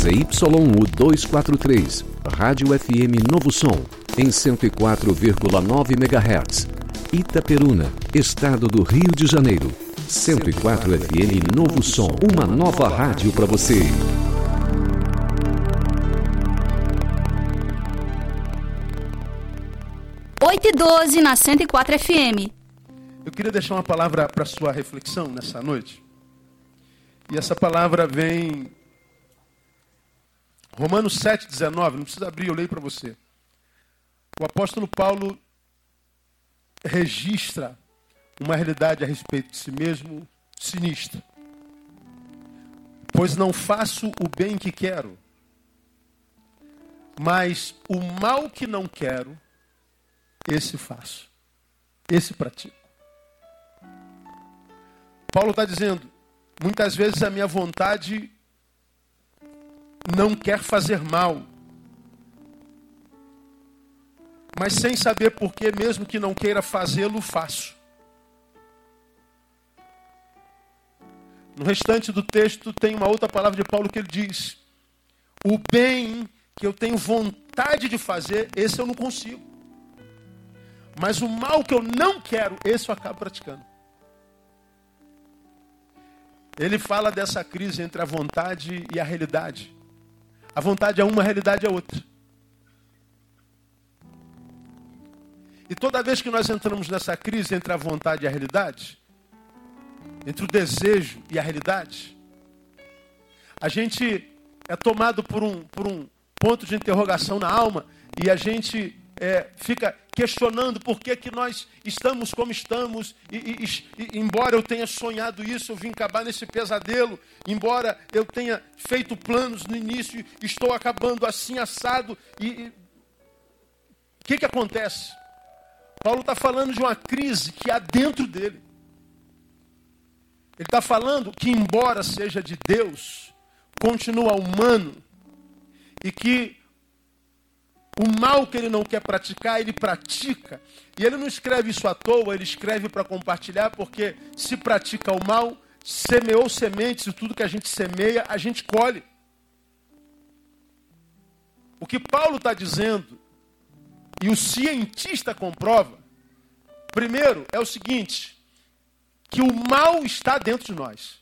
ZYU 243, Rádio FM Novo Som, em 104,9 MHz. Itaperuna, Estado do Rio de Janeiro. 104 FM Novo Som, uma nova rádio para você. Oito e 12 na 104 FM. Eu queria deixar uma palavra para sua reflexão nessa noite. E essa palavra vem Romanos 7,19, não precisa abrir, eu leio para você. O apóstolo Paulo registra uma realidade a respeito de si mesmo sinistra. Pois não faço o bem que quero, mas o mal que não quero, esse faço, esse pratico. Paulo está dizendo, muitas vezes a minha vontade não quer fazer mal, mas sem saber porquê, mesmo que não queira fazê-lo, faço. No restante do texto tem uma outra palavra de Paulo que ele diz, o bem que eu tenho vontade de fazer, esse eu não consigo. Mas o mal que eu não quero, esse eu acabo praticando. Ele fala dessa crise entre a vontade e a realidade. A vontade é uma, a realidade é outra. E toda vez que nós entramos nessa crise entre a vontade e a realidade, entre o desejo e a realidade, a gente é tomado por um ponto de interrogação na alma e a gente fica questionando por que nós estamos como estamos, e embora eu tenha sonhado isso, eu vim acabar nesse pesadelo, embora eu tenha feito planos no início, estou acabando assim, assado, o que acontece? Paulo está falando de uma crise que há dentro dele. Ele está falando que, embora seja de Deus, continua humano, e que o mal que ele não quer praticar, ele pratica. E ele não escreve isso à toa, ele escreve para compartilhar, porque se pratica o mal, semeou sementes, e tudo que a gente semeia, a gente colhe. O que Paulo está dizendo, e o cientista comprova, primeiro é o seguinte, que o mal está dentro de nós.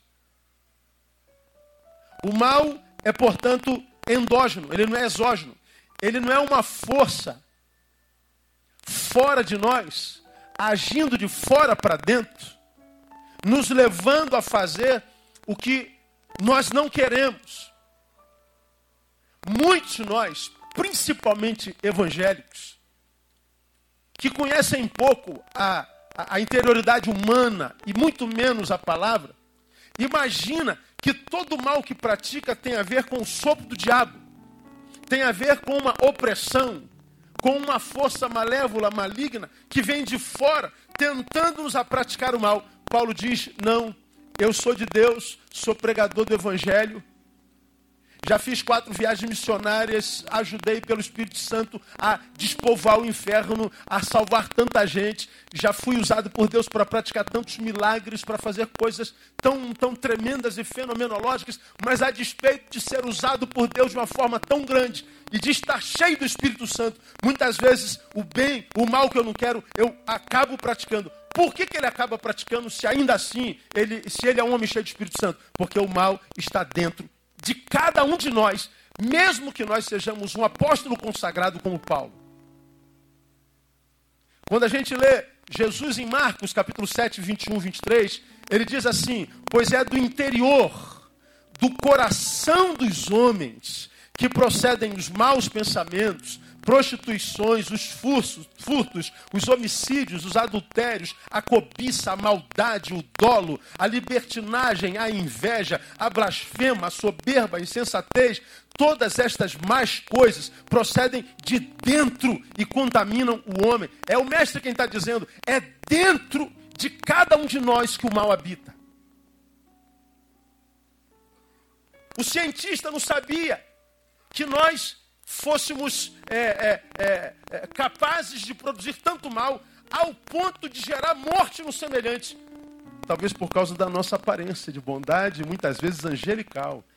O mal é, portanto, endógeno, ele não é exógeno. Ele não é uma força fora de nós, agindo de fora para dentro, nos levando a fazer o que nós não queremos. Muitos de nós, principalmente evangélicos, que conhecem pouco a interioridade humana e muito menos a palavra, imagina que todo mal que pratica tem a ver com o sopro do diabo. Tem a ver com uma opressão, com uma força malévola, maligna, que vem de fora, tentando-nos a praticar o mal. Paulo diz, não, eu sou de Deus, sou pregador do Evangelho, já fiz 4 viagens missionárias, ajudei pelo Espírito Santo a despovoar o inferno, a salvar tanta gente, já fui usado por Deus para praticar tantos milagres, para fazer coisas tão tremendas e fenomenológicas, mas a despeito de ser usado por Deus de uma forma tão grande e de estar cheio do Espírito Santo, muitas vezes o bem, o mal que eu não quero, eu acabo praticando. Por que ele acaba praticando se ainda assim, se ele é um homem cheio do Espírito Santo? Porque o mal está dentro de cada um de nós, mesmo que nós sejamos um apóstolo consagrado como Paulo. Quando a gente lê Jesus em Marcos, capítulo 7, 21, 23, ele diz assim, pois é do interior, do coração dos homens, que procedem os maus pensamentos, prostituições, os furtos, os homicídios, os adultérios, a cobiça, a maldade, o dolo, a libertinagem, a inveja, a blasfema, a soberba, a insensatez. Todas estas más coisas procedem de dentro e contaminam o homem. É o mestre quem está dizendo, é dentro de cada um de nós que o mal habita. O cientista não sabia que nós fôssemos capazes de produzir tanto mal ao ponto de gerar morte no semelhante. Talvez por causa da nossa aparência de bondade, muitas vezes angelical.